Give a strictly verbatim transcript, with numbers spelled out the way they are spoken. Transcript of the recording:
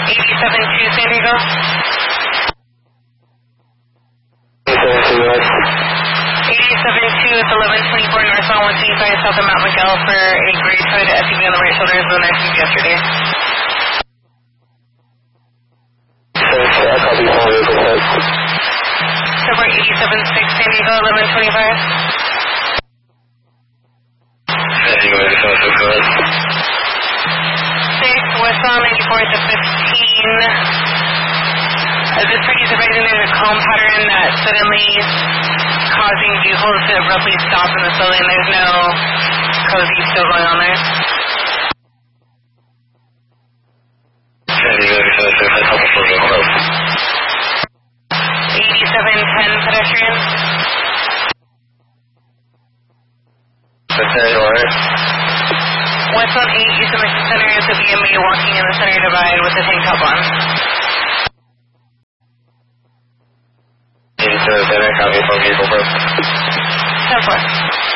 eighty-seven two San Diego. eighty-seven two, it's eleven twenty-four northbound one twenty-five south of Mount Miguel for a gray Toyota S U V on the right shoulder as the next week yesterday. Support eighty-seven six San Diego, eleven twenty-five. San Diego, eighty-seven six, go ahead. six, westbound ninety-four to fifteen. Uh, this truck is advising there's a calm pattern that suddenly causing vehicles to abruptly stop in the building. There's no cozy still going on there. San Diego, eighty-seven six, that's helpful for me, close. eighty-seven ten pedestrian. San alright? Westbound eight, East Mission Center is a B M W walking in the center divide with the tank top on. eighty-seven center, copy from vehicle, bro. ten four.